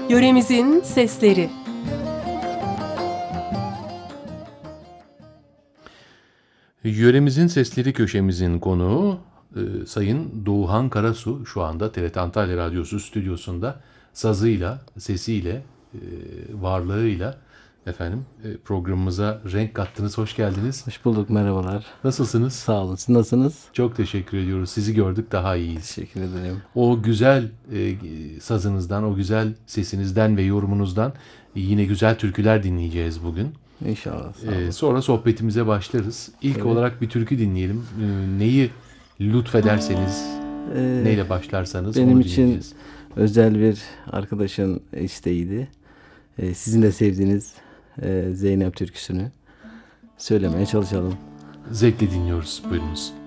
Yöremizin sesleri. Yöremizin Sesleri köşemizin konuğu Sayın Doğuhan Karasu şu anda TRT Antalya Radyosu stüdyosunda sazıyla, sesiyle, varlığıyla programımıza renk kattınız. Hoş geldiniz. Hoş bulduk, merhabalar. Nasılsınız? Sağ olun, siz nasılsınız? Çok teşekkür ediyoruz. Sizi gördük daha iyiyiz. Teşekkür ederim. O güzel sazınızdan, o güzel sesinizden ve yorumunuzdan yine güzel türküler dinleyeceğiz bugün. İnşallah. Sağ olun. Sonra sohbetimize başlarız. İlk Evet. olarak bir türkü dinleyelim. Neyi lütfederseniz, neyle başlarsanız Benim onu için dinleyeceğiz. özel bir arkadaşın isteğiydi. Sizin de sevdiğiniz Zeynep türküsünü söylemeye çalışalım. Zevkle dinliyoruz. Buyurunuz.